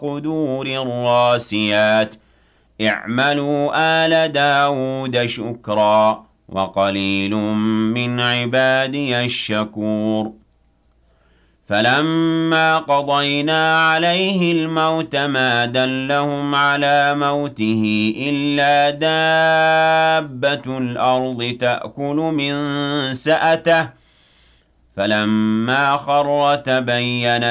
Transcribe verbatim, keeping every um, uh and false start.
القدور الراسيات اعملوا آل داود شكرا وقليل من عبادي الشكور فلما قضينا عليه الموت ما دلهم على موته إلا دابة الأرض تأكل من سأته فلما خر تبين